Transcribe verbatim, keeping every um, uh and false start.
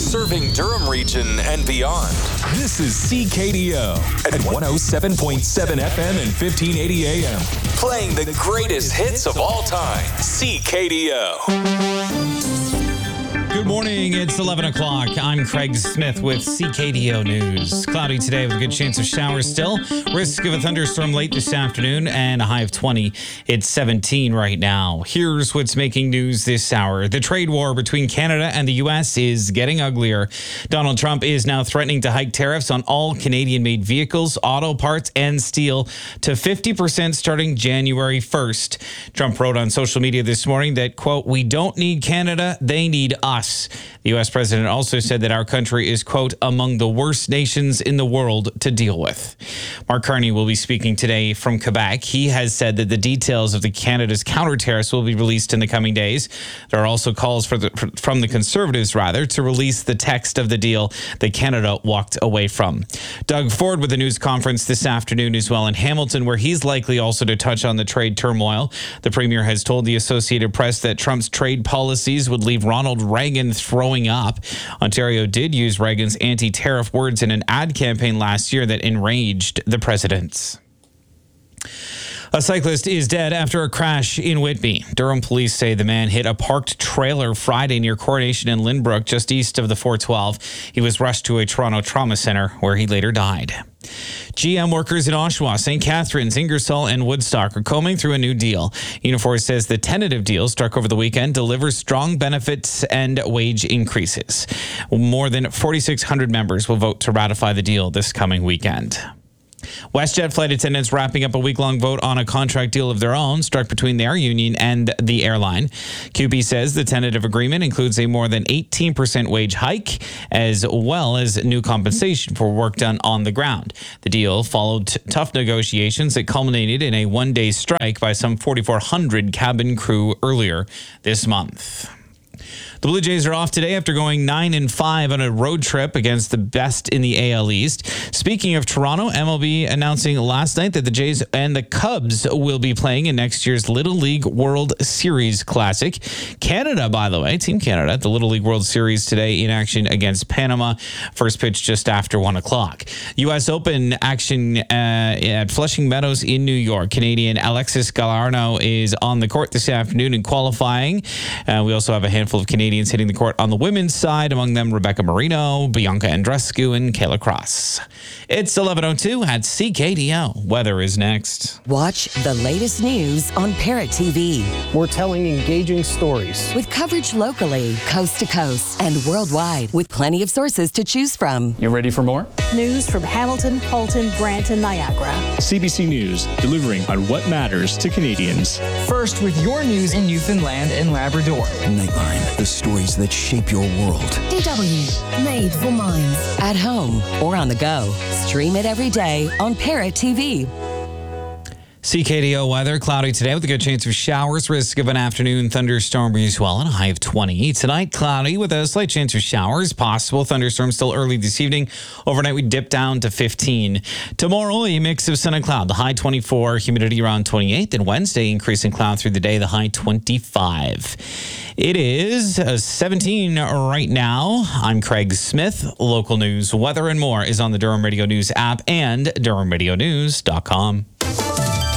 serving Durham region and beyond. This is C K D O at one oh seven point seven F M and fifteen eighty A M. Playing the greatest hits of all time. C K D O. Good morning. It's eleven o'clock. I'm Craig Smith with C K D O News. Cloudy today with a good chance of showers still. Risk of a thunderstorm late this afternoon and a high of twenty. It's seventeen right now. Here's what's making news this hour. The trade war between Canada and the U S is getting uglier. Donald Trump is now threatening to hike tariffs on all Canadian-made vehicles, auto parts, and steel to fifty percent starting January first. Trump wrote on social media this morning that, quote, "We don't need Canada, they need us." The U S president also said that our country is, quote, "among the worst nations in the world to deal with." Mark Carney will be speaking today from Quebec. He has said that the details of the Canada's counter tariffs will be released in the coming days. There are also calls for the, from the Conservatives, rather, to release the text of the deal that Canada walked away from. Doug Ford with a news conference this afternoon as well in Hamilton, where he's likely also to touch on the trade turmoil. The premier has told the Associated Press that Trump's trade policies would leave Ronald Reagan throwing up. Ontario did use Reagan's anti-tariff words in an ad campaign last year that enraged the president. A cyclist is dead after a crash in Whitby. Durham police say the man hit a parked trailer Friday near Coronation and Lynbrook, just east of the four twelve. He was rushed to a Toronto trauma center where he later died. G M workers in Oshawa, Saint Catharines, Ingersoll, and Woodstock are combing through a new deal. Unifor says the tentative deal struck over the weekend delivers strong benefits and wage increases. More than forty-six hundred members will vote to ratify the deal this coming weekend. WestJet flight attendants wrapping up a week-long vote on a contract deal of their own struck between their union and the airline. Q P says the tentative agreement includes a more than eighteen percent wage hike, as well as new compensation for work done on the ground. The deal followed t- tough negotiations that culminated in a one-day strike by some forty-four hundred cabin crew earlier this month. The Blue Jays are off today after going nine and five on a road trip against the best in the A L East. Speaking of Toronto, M L B announcing last night that the Jays and the Cubs will be playing in next year's Little League World Series Classic. Canada, by the way, Team Canada at the Little League World Series today in action against Panama. First pitch just after one o'clock. U S Open action uh, at Flushing Meadows in New York. Canadian Alexis Galarneau is on the court this afternoon in qualifying. Uh, we also have a handful of Canadians hitting the court on the women's side, among them Rebecca Marino, Bianca Andreescu, and Kayla Cross. It's eleven oh two at C K D O. Weather is next. Watch the latest news on Parrot T V. We're telling engaging stories with coverage locally, coast to coast, and worldwide, with plenty of sources to choose from. You ready for more? News from Hamilton, Halton, Brant, and Niagara. C B C News, delivering on what matters to Canadians. First with your news in Newfoundland and Labrador. Nightline, the stories that shape your world. D W, made for minds. At home or on the go. Stream it every day on Parrot T V. C K D O weather, cloudy today with a good chance of showers, risk of an afternoon thunderstorm as well, and a high of twenty. Tonight, cloudy with a slight chance of showers, possible thunderstorms still early this evening. Overnight, we dip down to fifteen. Tomorrow, a mix of sun and cloud, the high twenty-four, humidity around twenty-eight. Then Wednesday, increasing cloud through the day, the high twenty-five. It is seventeen right now. I'm Craig Smith. Local news, weather, and more is on the Durham Radio News app and durham radio news dot com.